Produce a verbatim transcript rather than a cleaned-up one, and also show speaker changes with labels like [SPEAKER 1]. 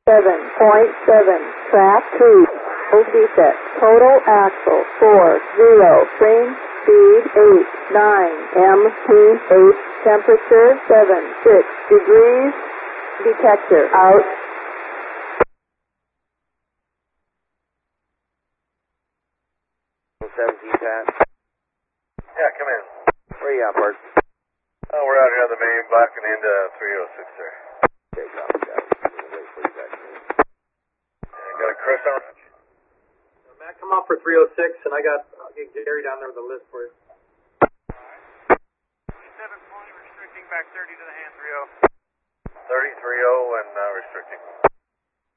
[SPEAKER 1] seven point seven. Track two. Defect. Total axle four zero. Frame speed eight nine. M P eight. Temperature seven six degrees. Detector out.
[SPEAKER 2] seventeen, Pat.
[SPEAKER 3] Yeah, come in.
[SPEAKER 2] Where you at, Bart?
[SPEAKER 3] Oh, we're out here on the main, backing into three oh six there.
[SPEAKER 2] Okay, copy that. Wait for you back here.
[SPEAKER 3] Yeah, got a Chris on?
[SPEAKER 4] Matt, come up for three oh six, and I got, I'll get Gary down there with a list for you.
[SPEAKER 5] seven point, restricting back thirty to the hand, three oh.
[SPEAKER 3] thirty, three oh, and uh, restricting.